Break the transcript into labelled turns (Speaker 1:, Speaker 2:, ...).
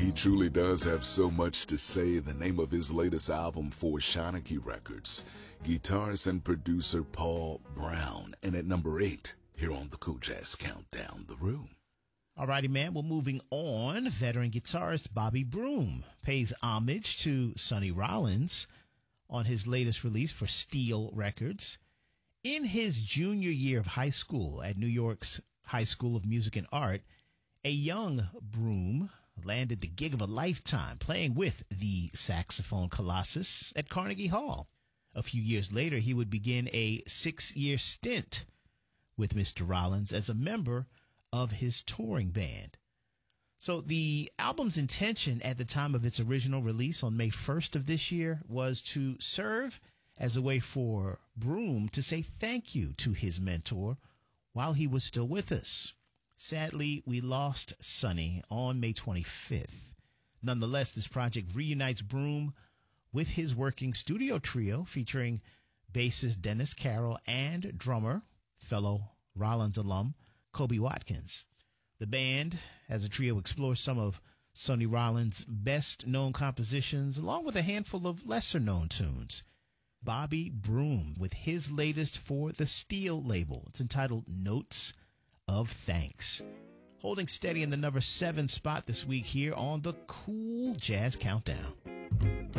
Speaker 1: He truly does have so much to say. The name of his latest album for Shanachie Records, guitarist and producer Paul Brown. And at number 8, here on the Cool Jazz Countdown, The Room.
Speaker 2: Alrighty, man, we're moving on. Veteran guitarist Bobby Broom pays homage to Sonny Rollins on his latest release for Steel Records. In his junior year of high school at New York's High School of Music and Art, a young Broom landed the gig of a lifetime playing with the saxophone colossus at Carnegie Hall. A few years later, he would begin a 6-year stint with Mr. Rollins as a member of his touring band. So the album's intention at the time of its original release on May 1st of this year was to serve as a way for Broom to say thank you to his mentor while he was still with us. Sadly, we lost Sonny on May 25th. Nonetheless, this project reunites Broom with his working studio trio featuring bassist Dennis Carroll and drummer, fellow Rollins alum, Kobe Watkins. The band, as a trio, explores some of Sonny Rollins' best-known compositions, along with a handful of lesser-known tunes. Bobby Broom with his latest for the Steel label. It's entitled Notes of Thanks. Holding steady in the number 7 spot this week here on the Cool Jazz Countdown.